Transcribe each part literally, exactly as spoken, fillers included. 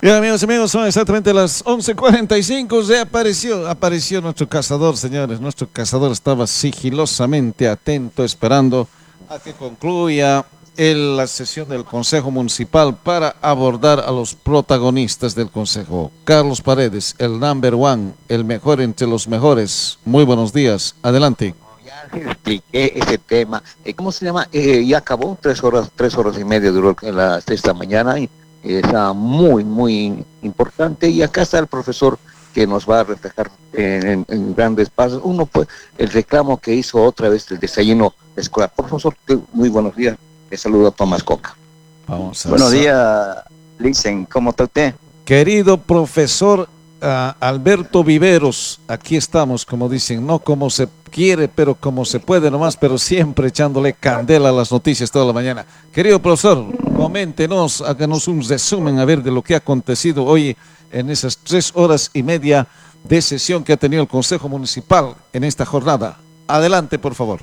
Bien, amigos y amigos, son exactamente las once cuarenta y cinco. Se apareció, apareció nuestro cazador, señores. Nuestro cazador estaba sigilosamente atento, esperando a que concluya el- la sesión del Consejo Municipal para abordar a los protagonistas del Consejo. Carlos Paredes, el number one, el mejor entre los mejores. Muy buenos días. Adelante. Ya les expliqué ese tema. Eh, ¿Cómo se llama? Eh, ya acabó, tres horas, tres horas y media duró la, esta mañana y eh, está muy, muy importante. Y acá está el profesor que nos va a reflejar en, en- en grandes pasos. Uno, pues, el reclamo que hizo otra vez el desayuno escolar. Profesor, que- muy buenos días. Le saludo a Tomás Coca. Vamos a Buenos sa- días, Licen, ¿cómo está usted? Querido profesor ah, Alberto Viveros, aquí estamos, como dicen, no como se quiere, pero como se puede nomás, pero siempre echándole candela a las noticias toda la mañana. Querido profesor, coméntenos, háganos un resumen a ver de lo que ha acontecido hoy en esas tres horas y media de sesión que ha tenido el Consejo Municipal en esta jornada. Adelante, por favor.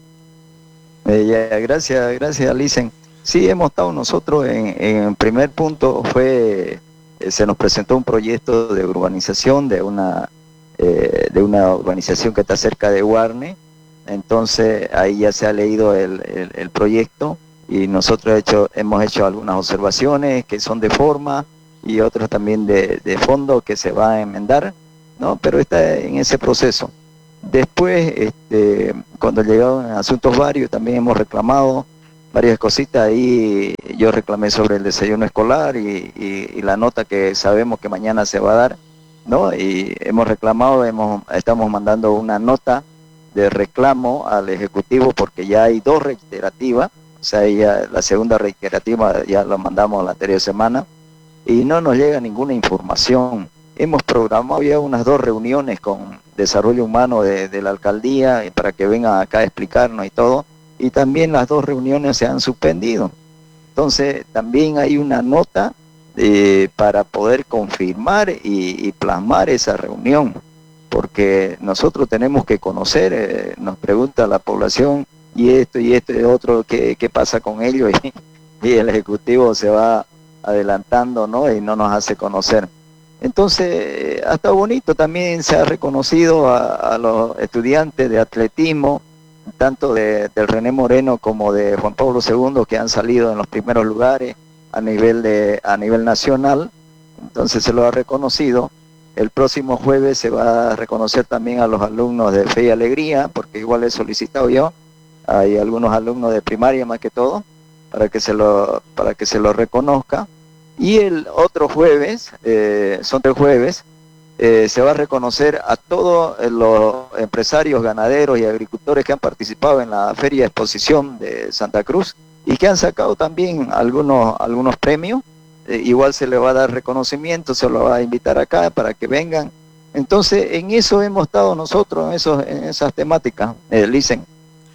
Eh, ya, gracias, gracias, Licen. Sí, hemos estado nosotros en, en primer punto, fue, eh, se nos presentó un proyecto de urbanización de una, eh, de una urbanización que está cerca de Guarne. Entonces ahí ya se ha leído el, el- el proyecto y nosotros hecho, hemos hecho algunas observaciones que son de forma y otras también de, de fondo que se va a enmendar, ¿no? Pero está en ese proceso. Después, este, cuando llegaron asuntos varios, también hemos reclamado varias cositas. Ahí yo reclamé sobre el desayuno escolar y, y- y la nota que sabemos que mañana se va a dar, ¿no? Y hemos reclamado, hemos, estamos mandando una nota de reclamo al Ejecutivo porque ya hay dos reiterativas, o sea, ya, la segunda reiterativa ya la mandamos la anterior semana y no nos llega ninguna información. Hemos programado ya unas dos reuniones con Desarrollo Humano de, de la alcaldía para que vengan acá a explicarnos y todo, y también las dos reuniones se han suspendido. Entonces también hay una nota eh, para poder confirmar y, y plasmar esa reunión, porque nosotros tenemos que conocer, eh, nos pregunta la población, y esto y esto y otro, ¿qué, qué pasa con ellos? Y, y el Ejecutivo se va adelantando, ¿no? Y no nos hace conocer. Entonces, ha estado bonito, también se ha reconocido a, a los estudiantes de atletismo, tanto de, del René Moreno como de Juan Pablo segundo, que han salido en los primeros lugares a nivel, de, a nivel nacional, entonces se lo ha reconocido. El próximo jueves se va a reconocer también a los alumnos de Fe y Alegría, porque igual he solicitado yo, hay algunos alumnos de primaria más que todo, para que se lo, para que se lo reconozca. Y el otro jueves, eh, son tres jueves, eh, se va a reconocer a todos los empresarios, ganaderos y agricultores que han participado en la Feria de Exposición de Santa Cruz y que han sacado también algunos, algunos premios. Eh, igual se le va a dar reconocimiento, se lo va a invitar acá para que vengan. Entonces, en eso hemos estado nosotros, en, esos, en esas temáticas, eh, Licen.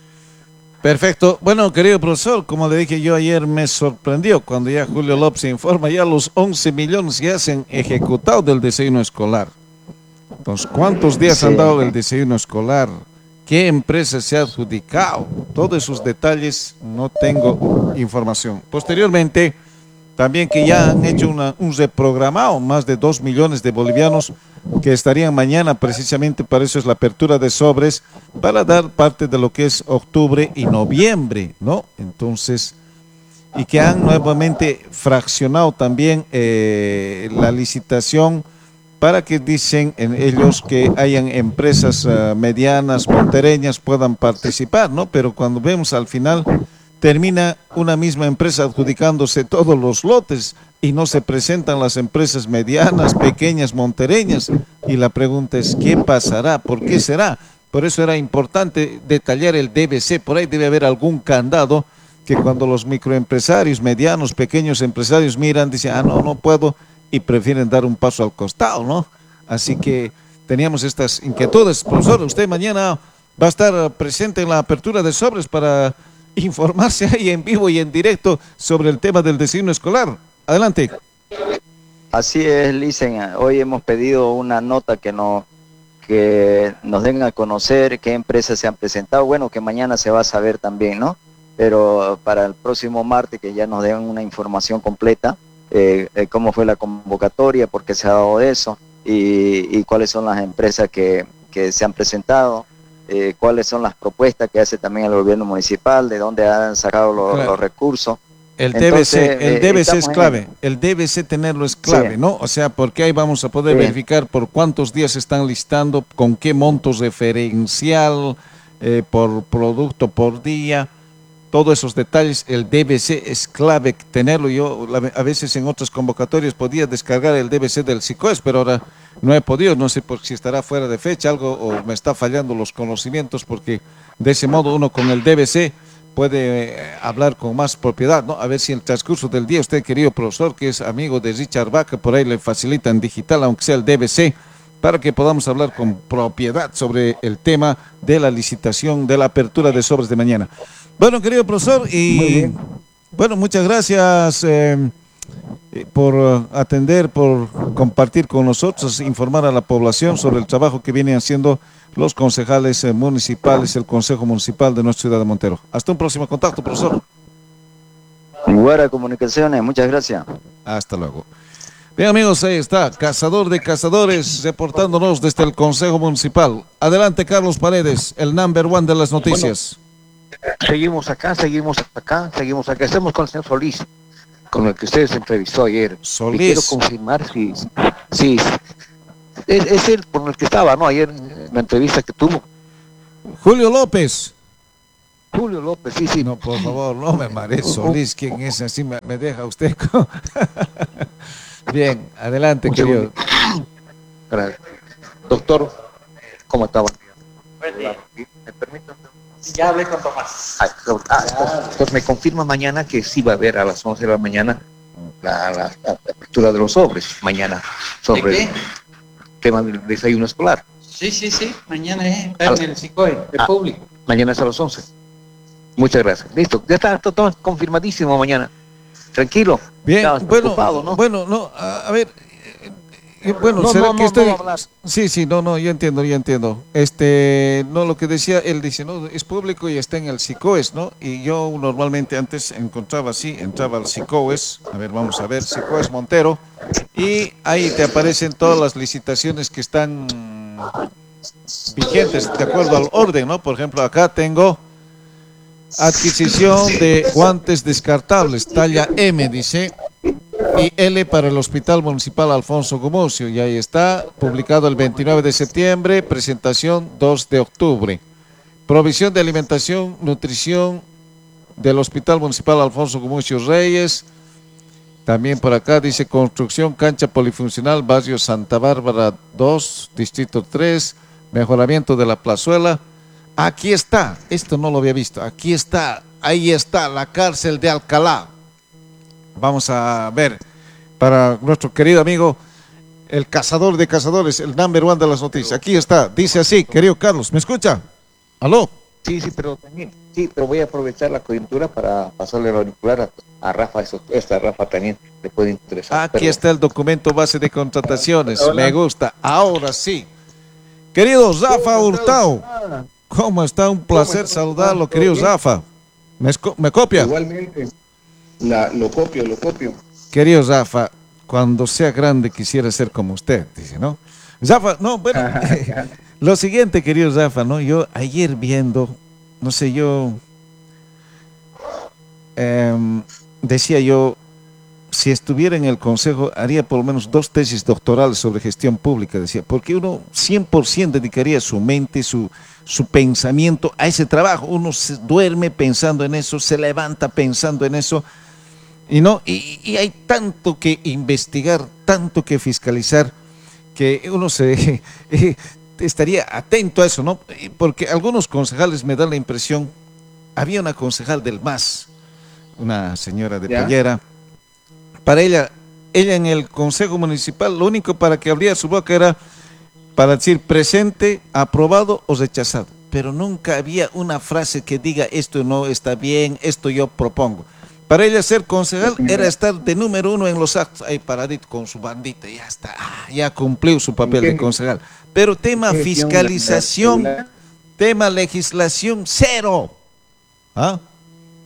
Perfecto. Bueno, querido profesor, como le dije yo ayer, me sorprendió cuando ya Julio López informa, ya los once millones ya se han ejecutado del desayuno escolar. Entonces, ¿cuántos días han Sí. dado el desayuno escolar? ¿Qué empresa se ha adjudicado? Todos esos detalles no tengo información. Posteriormente, también que ya han hecho una, un reprogramado, más de dos millones de bolivianos que estarían mañana, precisamente para eso es la apertura de sobres, para dar parte de lo que es octubre y noviembre, ¿no? Entonces, y que han nuevamente fraccionado también eh, la licitación para que dicen en ellos que hayan empresas uh, medianas, montereñas puedan participar, ¿no? Pero cuando vemos al final termina una misma empresa adjudicándose todos los lotes y no se presentan las empresas medianas, pequeñas, montereñas. Y la pregunta es, ¿qué pasará? ¿Por qué será? Por eso era importante detallar el D B C. Por ahí debe haber algún candado que cuando los microempresarios, medianos, pequeños empresarios miran, dicen, ah, no, no puedo, y prefieren dar un paso al costado, ¿no? Así que teníamos estas inquietudes. Profesor, usted mañana va a estar presente en la apertura de sobres para informarse ahí en vivo y en directo sobre el tema del desayuno escolar. Adelante. Así es, Licen. Hoy hemos pedido una nota que, no, que nos den a conocer qué empresas se han presentado. Bueno, que mañana se va a saber también, ¿no? Pero para el próximo martes que ya nos den una información completa eh, eh, cómo fue la convocatoria, por qué se ha dado eso, y, y cuáles son las empresas que, que se han presentado, eh, cuáles son las propuestas que hace también el gobierno municipal, de dónde han sacado los, Claro. los recursos. El Entonces, D B C, el eh, D B C es estamos clave, en- el D B C tenerlo es clave, Sí. ¿no? O sea, porque ahí vamos a poder Sí. verificar por cuántos días se están listando, con qué montos referencial, eh, por producto por día, todos esos detalles, el D B C es clave tenerlo. Yo la- a veces en otras convocatorias podía descargar el D B C del SICOES, pero ahora no he podido, no sé por si estará fuera de fecha algo o me está fallando los conocimientos, porque de ese modo uno con el D B C puede eh, hablar con más propiedad, ¿no? A ver si en el transcurso del día usted, querido profesor, que es amigo de Richard Vaca, por ahí le facilita en digital, aunque sea el D B C, para que podamos hablar con propiedad sobre el tema de la licitación, de la apertura de sobres de mañana. Bueno, querido profesor, y bueno, muchas gracias eh, eh, por eh, atender, por compartir con nosotros, informar a la población sobre el trabajo que vienen haciendo los concejales eh, municipales, el Consejo Municipal de nuestra ciudad de Montero. Hasta un próximo contacto, profesor. Guara Comunicaciones, muchas gracias. Hasta luego. Bien, amigos, ahí está, cazador de cazadores, reportándonos desde el Consejo Municipal. Adelante, Carlos Paredes, el number one de las noticias. Seguimos acá, seguimos acá, seguimos acá. Estamos con el señor Solís, con el que usted se entrevistó ayer. Solís. Y quiero confirmar si, si es, es él con el que estaba, ¿no? Ayer en la entrevista que tuvo. Julio López. Julio López, sí, sí. No, por favor, no me marees, Solís. ¿Quién es? Así me, me deja usted con... Bien, adelante, Un querido. segundo. Gracias. Doctor, ¿cómo está? ¿Me permite? Ya hablé con Tomás. Ah, ah, pues, pues me confirma mañana que sí va a haber a las once de la mañana la, la- la apertura de los sobres, mañana, sobre ¿De qué? el tema del desayuno escolar. Sí, sí, sí. Mañana es está en el SICOE, de Ah. público. Mañana es a las once. Muchas gracias. Listo, ya está todo, todo confirmadísimo mañana. Tranquilo. Bien, Estabas bueno, preocupado, ¿no? bueno, no, a, a ver, eh, eh, bueno, No, será no, que no, estoy... no hablar. Sí, sí, no, no, yo entiendo, yo entiendo. Este, no, lo que decía, él dice, no, es público y está en el SICOES, ¿no? Y yo normalmente antes encontraba así, entraba al SICOES, a ver, vamos a ver, SICOES Montero, y ahí te aparecen todas las licitaciones que están vigentes de acuerdo al orden, ¿no? Por ejemplo, acá tengo adquisición de guantes descartables, talla M, dice, y L para el Hospital Municipal Alfonso Gumucio, y ahí está, publicado el veintinueve de septiembre, presentación dos de octubre. Provisión de alimentación, nutrición del Hospital Municipal Alfonso Gumucio Reyes. También por acá dice construcción, cancha polifuncional, barrio Santa Bárbara dos, distrito tres, mejoramiento de la plazuela. Aquí está, esto no lo había visto, aquí está, ahí está, la cárcel de Alcalá. Vamos a ver, para nuestro querido amigo, el cazador de cazadores, el number one de las noticias. Aquí está, dice así, querido Carlos, ¿me escucha? ¿Aló? Sí, sí, pero también, sí, pero voy a aprovechar la coyuntura para pasarle el auricular a, a Rafa, eso, esta Rafa también le puede interesar. Aquí Perdón. está el documento base de contrataciones, me gusta, ahora sí. Querido Rafa Hurtado, ¿cómo está? Un placer saludarlo, querido Rafa. ¿Me, esco- me copia? Igualmente, la, lo copio, lo copio. Querido Rafa, cuando sea grande quisiera ser como usted, dice, ¿no? Rafa, no, bueno, lo siguiente, querido Rafa, ¿no? Yo ayer viendo, no sé, yo em, decía yo, si estuviera en el consejo, haría por lo menos dos tesis doctorales sobre gestión pública, decía, porque uno cien por ciento dedicaría su mente, su, su pensamiento a ese trabajo. Uno se duerme pensando en eso, se levanta pensando en eso, y no, y, y hay tanto que investigar, tanto que fiscalizar, que uno se eh, estaría atento a eso, ¿no? Porque algunos concejales me dan la impresión, había una concejal del M A S, una señora de ¿Ya? Pellera, para ella, ella en el consejo municipal, lo único para que abría su boca era para decir presente, aprobado o rechazado, pero nunca había una frase que diga esto no está bien, esto yo propongo. Para ella ser concejal era estar de número uno en los actos, ahí paradito con su bandita, ya está, ah, ya cumplió su papel de concejal. Pero tema ¿Qué gestión la- fiscalización, la- tema legislación, cero. ¿Ah?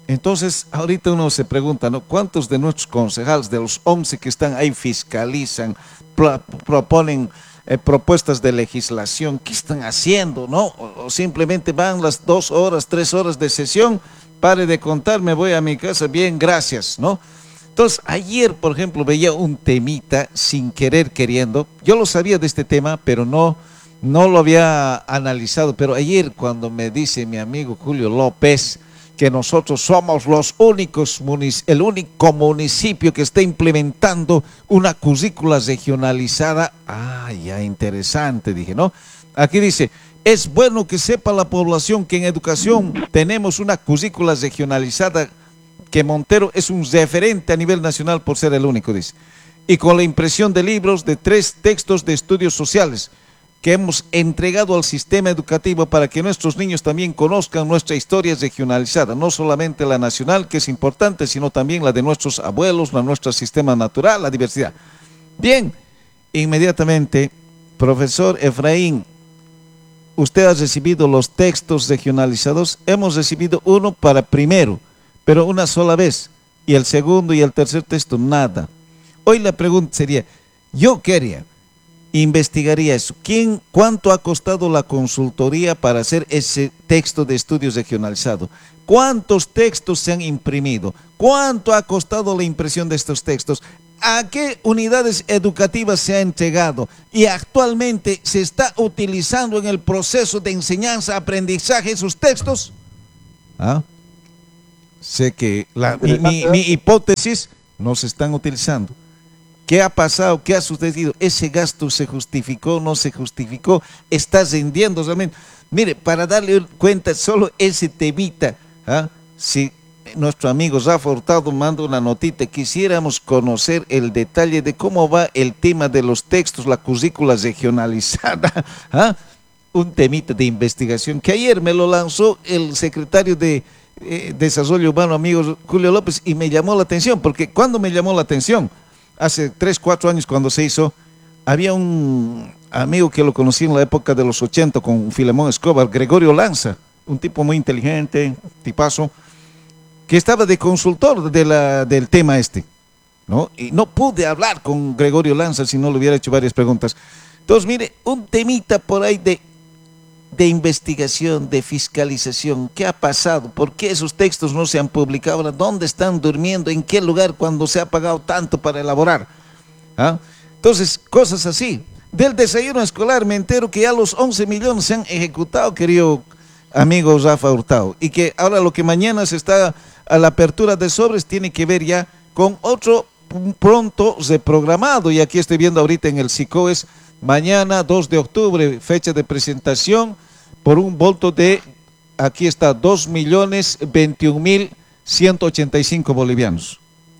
Entonces, ahorita uno se pregunta, ¿no? ¿Cuántos de nuestros concejales, de los once que están ahí, fiscalizan, pro- proponen eh, propuestas de legislación? ¿Qué están haciendo, no? O, o simplemente van las dos horas, tres horas de sesión, pare de contar, me voy a mi casa, bien, gracias, ¿no? Entonces, ayer, por ejemplo, veía un temita sin querer queriendo. Yo lo sabía de este tema, pero no, no lo había analizado. Pero ayer, cuando me dice mi amigo Julio López que nosotros somos los únicos, el único municipio que está implementando una currícula regionalizada, ah, ya interesante, dije, ¿no? Aquí dice, es bueno que sepa la población que en educación tenemos una currícula regionalizada, que Montero es un referente a nivel nacional por ser el único, dice. Y con la impresión de libros de tres textos de estudios sociales que hemos entregado al sistema educativo para que nuestros niños también conozcan nuestra historia regionalizada, no solamente la nacional, que es importante, sino también la de nuestros abuelos, la nuestro sistema natural, la diversidad. Bien, inmediatamente, profesor Efraín, usted ha recibido los textos regionalizados. Hemos recibido uno para primero, pero una sola vez, y el segundo y el tercer texto, nada. Hoy la pregunta sería, yo quería, investigaría eso, ¿quién, cuánto ha costado la consultoría para hacer ese texto de estudios regionalizado? ¿Cuántos textos se han imprimido? ¿Cuánto ha costado la impresión de estos textos? ¿A qué unidades educativas se ha entregado? Y actualmente se está utilizando en el proceso de enseñanza-aprendizaje esos textos. ¿Ah? Sé que la, mi, mi, mi hipótesis no se están utilizando. ¿Qué ha pasado? ¿Qué ha sucedido? ¿Ese gasto se justificó? ¿No se justificó? ¿Está rindiendo realmente? Mire, para darle cuenta, solo ese temita, ¿ah? Si nuestro amigo Rafa Hurtado manda una notita, quisiéramos conocer el detalle de cómo va el tema de los textos, la currícula regionalizada, ¿ah? Un temita de investigación que ayer me lo lanzó el secretario de eh, Desarrollo Urbano, amigo Julio López, y me llamó la atención, porque ¿cuándo me llamó la atención? Hace tres, cuatro años cuando se hizo, había un amigo que lo conocí en la época de los ochenta con Filemón Escobar, Gregorio Lanza, un tipo muy inteligente, tipazo, que estaba de consultor de la, del tema este, ¿no? Y no pude hablar con Gregorio Lanza si no le hubiera hecho varias preguntas. Entonces, mire, un temita por ahí de, de investigación, de fiscalización. ¿Qué ha pasado? ¿Por qué esos textos no se han publicado? ¿Dónde están durmiendo? ¿En qué lugar cuando se ha pagado tanto para elaborar? ¿Ah? Entonces, cosas así. Del desayuno escolar me entero que ya los once millones se han ejecutado, querido amigo Rafa Hurtado, y que ahora lo que mañana se está a la apertura de sobres tiene que ver ya con otro pronto reprogramado, y aquí estoy viendo ahorita en el SICOES, mañana dos de octubre, fecha de presentación, por un volto de, aquí está, dos millones veintiún mil ciento ochenta y cinco bolivianos.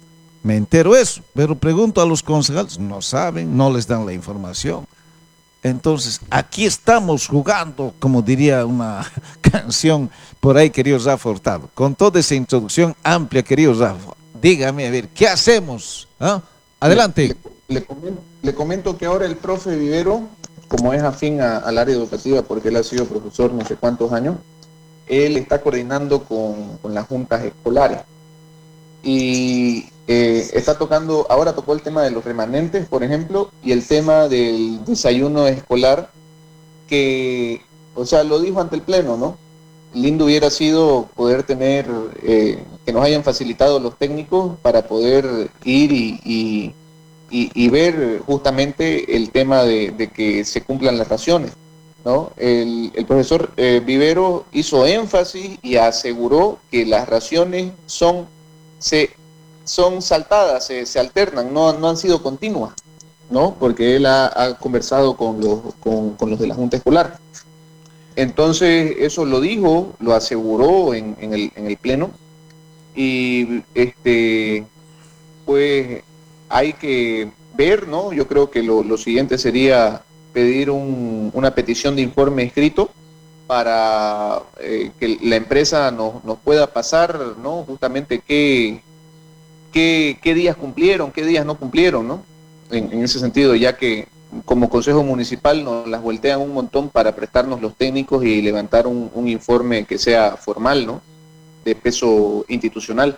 Me entero eso, pero pregunto a los concejales, no saben, no les dan la información. Entonces, aquí estamos jugando, como diría una canción por ahí, querido Rafa Hurtado. Con toda esa introducción amplia, querido Rafa, dígame, a ver, ¿qué hacemos? ¿Ah? Adelante. Le, le, comento, le comento que ahora el profe Vivero, como es afín a, al área educativa, porque él ha sido profesor no sé cuántos años, él está coordinando con, con las juntas escolares. Y eh, está tocando, ahora tocó el tema de los remanentes, por ejemplo, y el tema del desayuno escolar, que, o sea, lo dijo ante el Pleno, ¿no? Lindo hubiera sido poder tener, eh, que nos hayan facilitado los técnicos para poder ir y, y, y, y ver justamente el tema de, de que se cumplan las raciones, ¿no? El, el profesor eh, Vivero hizo énfasis y aseguró que las raciones son Se, son saltadas, se, se alternan, no, no han sido continuas, ¿no? Porque él ha, ha conversado con los, con, con los de la Junta Escolar. Entonces, eso lo dijo, lo aseguró en, en, el, en el Pleno, y este, pues hay que ver, ¿no? Yo creo que lo, lo siguiente sería pedir un, una petición de informe escrito para eh, que la empresa nos, nos pueda pasar, ¿no? Justamente qué, qué, qué días cumplieron, qué días no cumplieron, ¿no? En, en ese sentido, ya que como Consejo Municipal nos las voltean un montón para prestarnos los técnicos y levantar un, un informe que sea formal, ¿no? de peso institucional.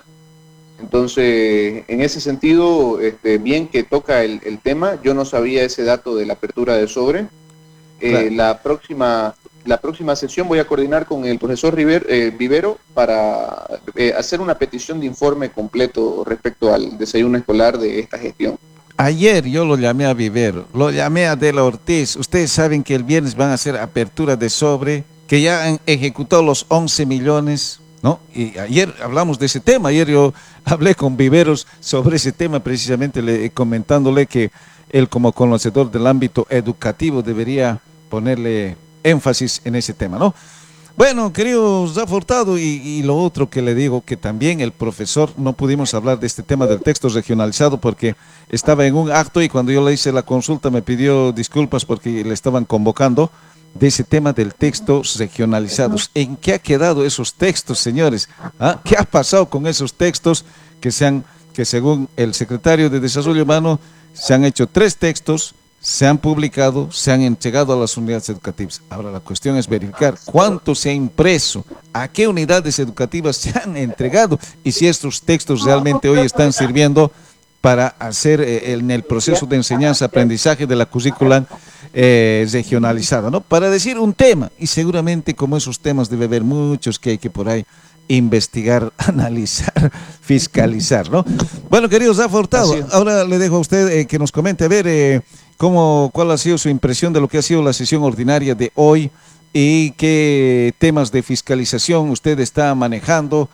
Entonces, en ese sentido, este, bien que toca el, el tema, yo no sabía ese dato de la apertura de sobre. Eh, Claro. la próxima la próxima sesión voy a coordinar con el profesor River, eh, Vivero para eh, hacer una petición de informe completo respecto al desayuno escolar de esta gestión. Ayer yo lo llamé a Vivero, lo llamé a Adela Ortiz. Ustedes saben que el viernes van a hacer apertura de sobre, que ya han ejecutado los once millones, ¿no? Y ayer hablamos de ese tema, ayer yo hablé con Viveros sobre ese tema, precisamente le, comentándole que él como conocedor del ámbito educativo debería ponerle énfasis en ese tema, ¿no? Bueno, querido Rafa Hurtado, y, y lo otro que le digo, que también el profesor, no pudimos hablar de este tema del texto regionalizado porque estaba en un acto y cuando yo le hice la consulta me pidió disculpas porque le estaban convocando de ese tema del texto regionalizados. ¿En qué ha quedado esos textos, señores? ¿Ah? ¿Qué ha pasado con esos textos que, se han, que según el secretario de Desarrollo Humano se han hecho tres textos, se han publicado, se han entregado a las unidades educativas? Ahora la cuestión es verificar cuánto se ha impreso, a qué unidades educativas se han entregado y si estos textos realmente hoy están sirviendo para hacer eh, en el proceso de enseñanza-aprendizaje de la currícula eh, regionalizada, ¿no? Para decir un tema, y seguramente como esos temas debe haber muchos que hay que por ahí investigar, analizar, fiscalizar, ¿no? Bueno, querido Rafa Hurtado, ahora le dejo a usted eh, que nos comente, a ver, eh, cómo, cuál ha sido su impresión de lo que ha sido la sesión ordinaria de hoy y qué temas de fiscalización usted está manejando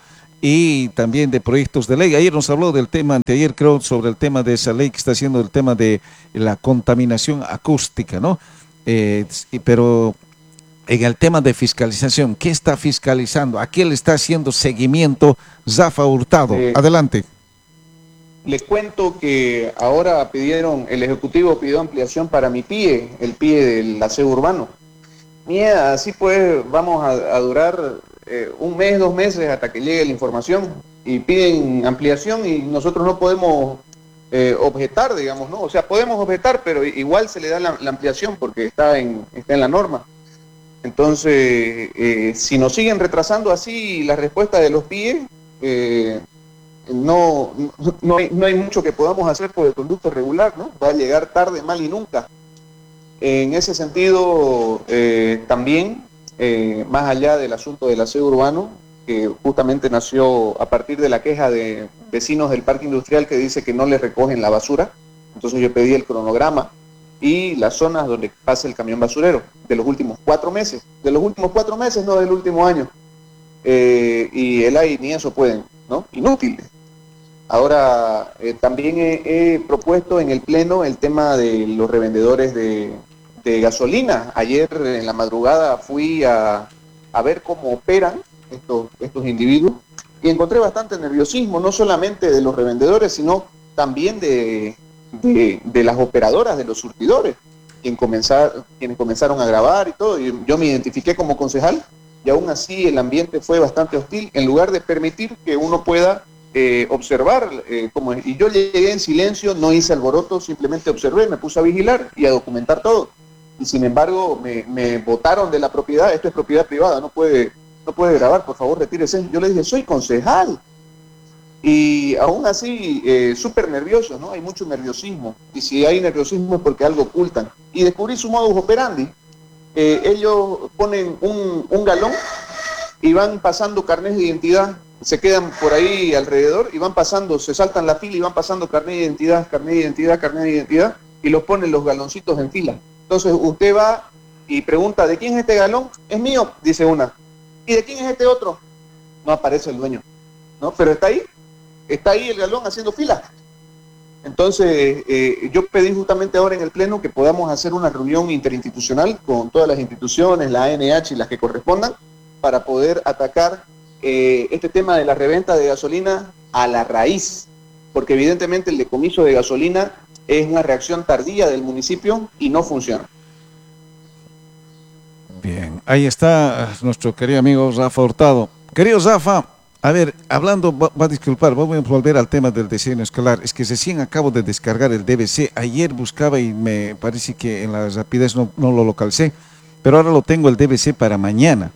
y también de proyectos de ley. Ayer nos habló del tema, anteayer creo, sobre el tema de esa ley que está haciendo el tema de la contaminación acústica, ¿no? Eh, pero en el tema de fiscalización, ¿qué está fiscalizando? ¿A qué le está haciendo seguimiento Rafa Hurtado? Eh, Adelante. Les cuento que ahora pidieron, el Ejecutivo pidió ampliación para mi P I E, el P I E del aseo urbano. Mía, así pues vamos a, a durar eh, un mes, dos meses hasta que llegue la información y piden ampliación y nosotros no podemos eh, objetar, digamos, ¿no? O sea, podemos objetar, pero igual se le da la, la ampliación porque está en, está en la norma. Entonces, eh, si nos siguen retrasando así la respuesta de los P I E, eh, no, no, hay, no hay mucho que podamos hacer por el conducto regular, ¿no? Va a llegar tarde, mal y nunca. En ese sentido, eh, también, eh, más allá del asunto del aseo urbano, que justamente nació a partir de la queja de vecinos del parque industrial que dice que no les recogen la basura, entonces yo pedí el cronograma y las zonas donde pasa el camión basurero de los últimos cuatro meses, de los últimos cuatro meses, no del último año. Eh, y el A I ni eso pueden, ¿no? Inútiles. Ahora, eh, también he, he propuesto en el Pleno el tema de los revendedores de, de gasolina. Ayer en la madrugada fui a, a ver cómo operan estos, estos individuos y encontré bastante nerviosismo, no solamente de los revendedores, sino también de, de, de las operadoras, de los surtidores, quien comenzar, quienes comenzaron a grabar y todo. Y yo me identifiqué como concejal y aún así el ambiente fue bastante hostil, en lugar de permitir que uno pueda eh, observar eh, cómo es. Y yo llegué en silencio, no hice alboroto, simplemente observé, me puse a vigilar y a documentar todo. Y sin embargo me, me botaron de la propiedad. Esto es propiedad privada, no puede, no puede grabar, por favor retírese. Yo le dije, soy concejal. Y aún así, eh, súper nervioso, ¿no? Hay mucho nerviosismo. Y si hay nerviosismo es porque algo ocultan. Y descubrí su modus operandi. Eh, ellos ponen un, un galón y van pasando carnés de identidad, se quedan por ahí alrededor y van pasando, se saltan la fila y van pasando carnet de identidad, carnet de identidad, carnet de identidad, y los ponen los galoncitos en fila. Entonces usted va y pregunta, ¿de quién es este galón? Es mío, dice una. ¿Y de quién es este otro? No aparece el dueño, ¿no? Pero está ahí, está ahí el galón haciendo fila. Entonces, eh, yo pedí justamente ahora en el Pleno que podamos hacer una reunión interinstitucional con todas las instituciones, la A N H y las que correspondan, para poder atacar eh, este tema de la reventa de gasolina a la raíz, porque evidentemente el decomiso de gasolina es una reacción tardía del municipio y no funciona. Bien, ahí está nuestro querido amigo Rafa Hurtado. Querido Rafa, a ver, hablando, va, va a disculpar, vamos a volver al tema del diseño escolar. Es que recién acabo de descargar el D B C. Ayer buscaba y me parece que en la rapidez no, no lo localicé, pero ahora lo tengo el D B C para mañana.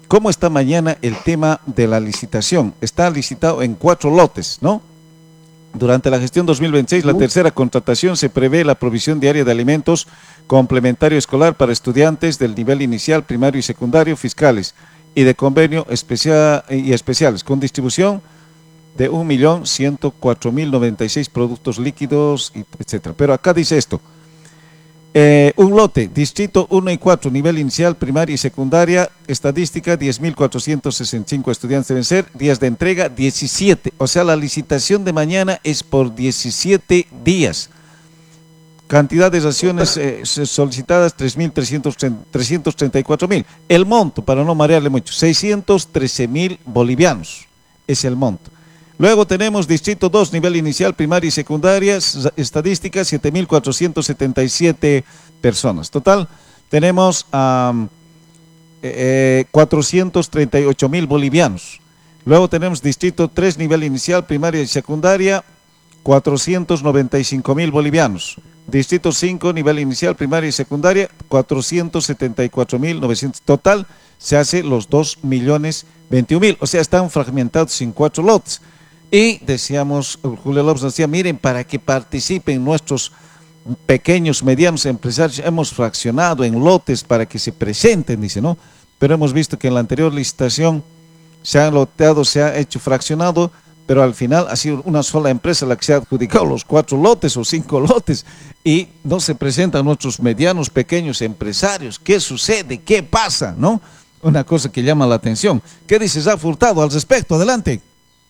¿cómo está mañana el tema de la licitación? Está licitado en cuatro lotes, ¿no? Durante la gestión dos mil veintiséis, la tercera contratación se prevé la provisión diaria de alimentos complementario escolar para estudiantes del nivel inicial, primario y secundario, fiscales y de convenio especial y especiales, con distribución de un millón ciento cuatro mil noventa y seis productos líquidos, etcétera. Pero acá dice esto. Eh, un lote, distrito uno y cuatro, nivel inicial, primaria y secundaria, estadística diez mil cuatrocientos sesenta y cinco estudiantes deben ser, días de entrega diecisiete, o sea, la licitación de mañana es por diecisiete días. Cantidad de raciones eh, solicitadas tres mil trescientos treinta y cuatro mil. El monto, para no marearle mucho, seiscientos trece mil bolivianos es el monto. Luego tenemos distrito dos, nivel inicial, primaria y secundaria, estadística siete mil cuatrocientos setenta y siete personas. Total, tenemos um, eh, cuatrocientos treinta y ocho mil bolivianos. Luego tenemos distrito tres, nivel inicial, primaria y secundaria, cuatrocientos noventa y cinco mil bolivianos. Distrito cinco, nivel inicial, primaria y secundaria, cuatrocientos setenta y cuatro mil novecientos. Total, se hace los dos millones veintiún mil. O sea, están fragmentados en cuatro lotes. Y decíamos, Julio López nos decía, miren, para que participen nuestros pequeños, medianos empresarios, hemos fraccionado en lotes para que se presenten, dice, ¿no? Pero hemos visto que en la anterior licitación se ha loteado, se ha hecho fraccionado, pero al final ha sido una sola empresa la que se ha adjudicado los cuatro lotes o cinco lotes y no se presentan nuestros medianos, pequeños empresarios. ¿Qué sucede? ¿Qué pasa? ¿No? Una cosa que llama la atención. ¿Qué dice Zafra Hurtado al respecto? Adelante.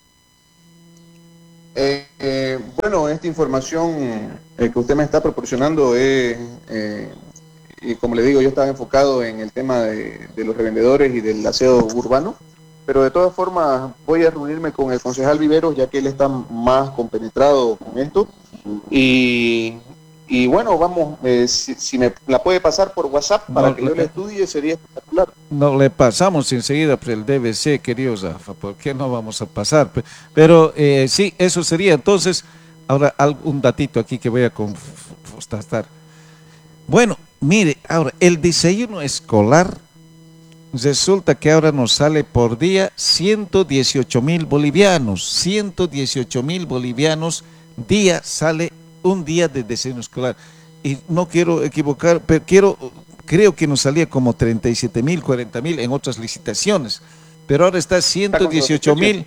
Eh, eh, bueno, esta información eh, que usted me está proporcionando, eh, eh, y como le digo, yo estaba enfocado en el tema de, de los revendedores y del aseo urbano, pero de todas formas voy a reunirme con el concejal Viveros, ya que él está más compenetrado con esto, y, y bueno, vamos, eh, si, si me la puede pasar por WhatsApp para no, que yo la estudie, sería espectacular. No le pasamos enseguida por el D B C, querido Zafra, ¿por qué no vamos a pasar? Pero eh, sí, eso sería. Entonces, ahora un datito aquí que voy a constatar. Bueno, mire, ahora, el desayuno escolar, resulta que ahora nos sale por día ciento dieciocho mil bolivianos, ciento dieciocho mil bolivianos día sale un día de desayuno escolar. Y no quiero equivocar, pero quiero... creo que nos salía como treinta y siete mil, cuarenta mil en otras licitaciones, pero ahora está ciento dieciocho mil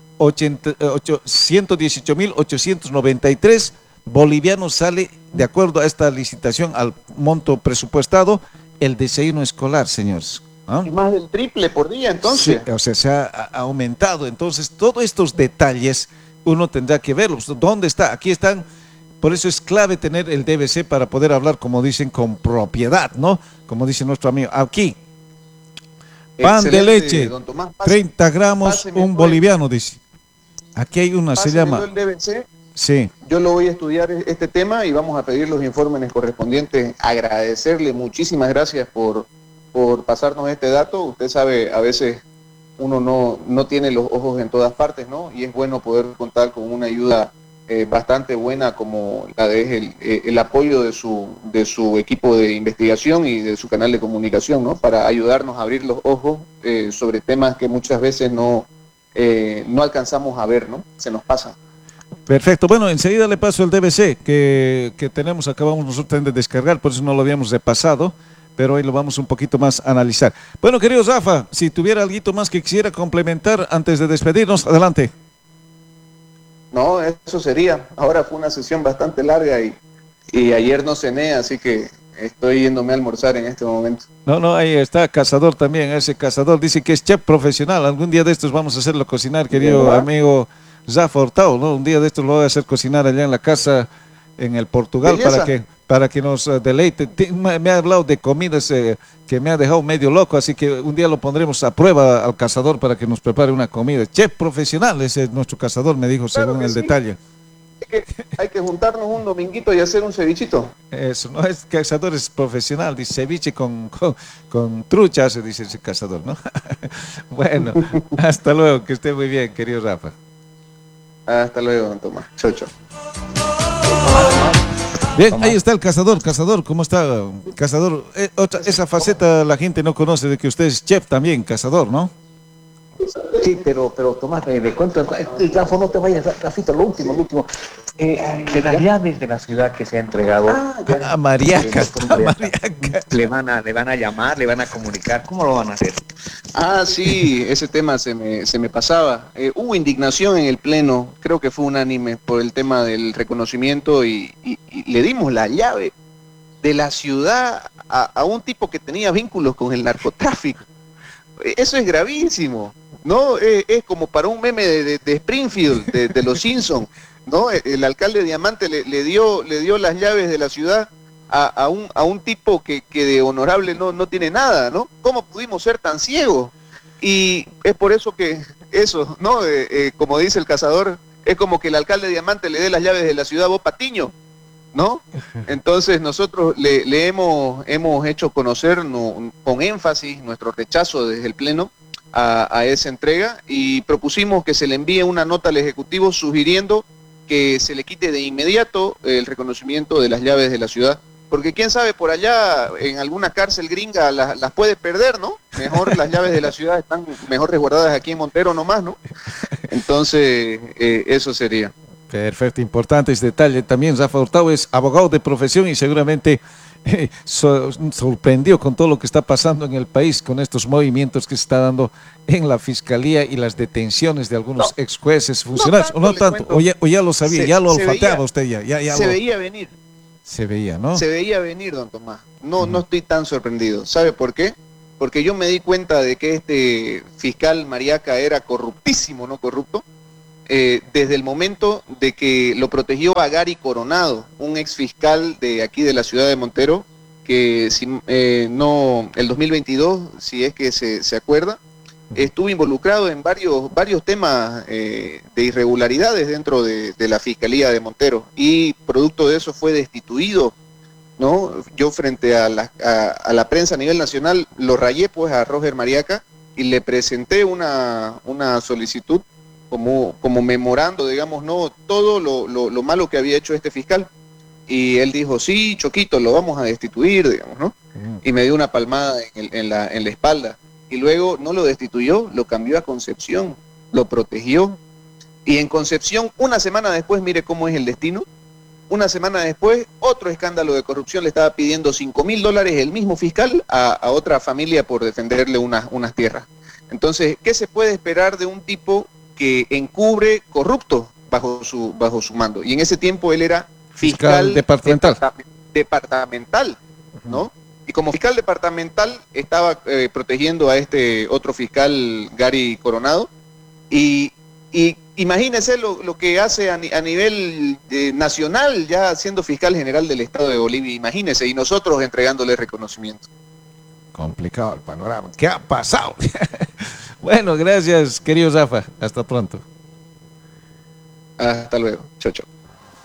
ochocientos noventa y tres bolivianos sale, de acuerdo a esta licitación, al monto presupuestado, el desayuno escolar, señores. ¿Ah? Y más del triple por día, entonces. Sí, o sea, se ha aumentado. Entonces, todos estos detalles uno tendrá que verlos. ¿Dónde está? Aquí están. Por eso es clave tener el D B C para poder hablar, como dicen, con propiedad, ¿no? Como dice nuestro amigo. Aquí, pan de leche, don Tomás, pase, treinta gramos, un boliviano, dice. Aquí hay una, se llama... el D B C. Sí. Yo lo voy a estudiar este tema y vamos a pedir los informes correspondientes. Agradecerle, muchísimas gracias por, por pasarnos este dato. Usted sabe, a veces uno no, no tiene los ojos en todas partes, ¿no? Y es bueno poder contar con una ayuda Eh, bastante buena como la de el, eh, el apoyo de su, de su equipo de investigación y de su canal de comunicación, ¿no? Para ayudarnos a abrir los ojos eh, sobre temas que muchas veces no, eh, no alcanzamos a ver, ¿no? Se nos pasa. Perfecto, bueno, enseguida le paso el D B C que, que tenemos, acabamos nosotros de descargar, por eso no lo habíamos repasado, pero hoy lo vamos un poquito más a analizar. Bueno, querido Zafra, si tuviera algo más que quisiera complementar antes de despedirnos, adelante. No, eso sería. Ahora fue una sesión bastante larga y, y ayer no cené, así que estoy yéndome a almorzar en este momento. No, no, ahí está Cazador también. Ese Cazador dice que es chef profesional. Algún día de estos vamos a hacerlo cocinar, querido ¿verdad? Amigo Zafra Hurtado, ¿no? Un día de estos lo voy a hacer cocinar allá en la casa en el Portugal para que, para que nos uh, deleite. Me, me ha hablado de comidas eh, que me ha dejado medio loco, así que un día lo pondremos a prueba al Cazador para que nos prepare una comida. Chef profesional, ese es nuestro Cazador, me dijo, claro según el sí. detalle. Hay que, hay que juntarnos un dominguito y hacer un cevichito. Eso, no es Cazador, es profesional, dice ceviche con, con, con trucha, se dice ese Cazador, ¿no? Bueno, hasta luego, que esté muy bien, querido Rafa. Hasta luego, don Tomás. Chau, chau. Bien, Tomás. ahí está el cazador. Cazador, ¿cómo está? Cazador, eh, otra, esa faceta la gente no conoce de que usted es chef también, cazador, ¿no? Sí, pero, pero Tomás, me, me cuento, el Rafa, no te vayas, Rafito, lo último, lo último. Eh, de las llaves de la ciudad que se ha entregado, A Mariaca, Eh, a Mariaca. le van a, le van a llamar, le van a comunicar, ¿cómo lo van a hacer? Ah, sí, ese tema se me, se me pasaba. Eh, hubo indignación en el Pleno, creo que fue unánime, por el tema del reconocimiento y, y- y le dimos la llave de la ciudad a, a un tipo que tenía vínculos con el narcotráfico. Eh, Eso es gravísimo, ¿no? Eh, es como para un meme de, de- de Springfield, de, de los Simpsons, ¿no? El, el alcalde Diamante le, le dio, le dio las llaves de la ciudad a, a un, a un tipo que, que de honorable no, no tiene nada, ¿no? ¿Cómo pudimos ser tan ciegos? Y es por eso que eso, ¿no? Eh, eh, como dice el cazador, es como que el alcalde Diamante le dé las llaves de la ciudad a Bob Patiño, ¿no? Entonces nosotros le, le hemos, hemos hecho conocer no- con énfasis nuestro rechazo desde el Pleno a, a esa entrega y propusimos que se le envíe una nota al Ejecutivo sugiriendo que se le quite de inmediato el reconocimiento de las llaves de la ciudad. Porque quién sabe, por allá en alguna cárcel gringa las, las puede perder, ¿no? Mejor las llaves de la ciudad están mejor resguardadas aquí en Montero nomás, ¿no? Entonces, eh, eso sería. Perfecto, importante ese detalle. También Rafa Hurtado es abogado de profesión y seguramente eh, so- sorprendió con todo lo que está pasando en el país, con estos movimientos que se está dando en la fiscalía y las detenciones de algunos ex jueces, funcionarios. tanto, o no le tanto, cuento. o ya, o ya lo sabía, Se- ya lo se olfateaba veía- usted ya, ya, ya Se lo- veía venir. se veía, ¿no? Se veía venir, don Tomás. No, no estoy tan sorprendido. ¿Sabe por qué? Porque yo me di cuenta de que este fiscal Mariaca era corruptísimo, no corrupto, eh, desde el momento de que lo protegió a Gary Coronado, un ex fiscal de aquí de la ciudad de Montero, que si, eh, no, el dos mil veintidós, si es que se, se acuerda, estuvo involucrado en varios, varios temas eh, de irregularidades dentro de, de la Fiscalía de Montero y producto de eso fue destituido, ¿no? Yo frente a la, a, a la prensa a nivel nacional lo rayé pues a Roger Mariaca y le presenté una, una solicitud como, como memorando, digamos, no todo lo, lo, lo malo que había hecho este fiscal. Y él dijo, sí, Choquito, lo vamos a destituir, digamos, ¿no? Y me dio una palmada en, el- en la, en la espalda. Y luego no lo destituyó, lo cambió a Concepción, lo protegió. Y en Concepción, una semana después, mire cómo es el destino, una semana después, otro escándalo de corrupción, le estaba pidiendo cinco mil dólares el mismo fiscal a, a otra familia por defenderle unas, unas tierras. Entonces, ¿qué se puede esperar de un tipo que encubre corruptos bajo su, bajo su mando? Y en ese tiempo él era Fiscal fiscal, departamental. departament- departamental, ¿no? Y como fiscal departamental estaba eh, protegiendo a este otro fiscal, Gary Coronado, y, y imagínense lo, lo que hace a, ni- a nivel eh, nacional, ya siendo fiscal general del Estado de Bolivia, imagínense, y nosotros entregándole reconocimiento. Complicado el panorama. ¿Qué ha pasado? Bueno, gracias, querido Rafa. Hasta pronto. Hasta luego, chao, chao.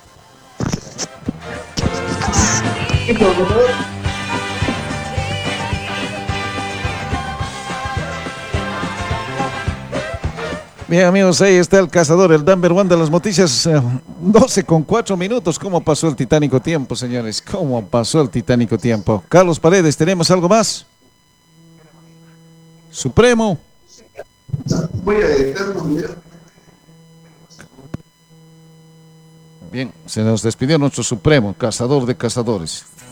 Bien, amigos, ahí está el cazador, el number one de las noticias. eh, doce con cuatro minutos. ¿Cómo pasó el titánico tiempo, señores? ¿Cómo pasó el titánico tiempo? Carlos Paredes, ¿tenemos algo más? Supremo. Voy a editar un video. Bien, se nos despidió nuestro Supremo, cazador de cazadores.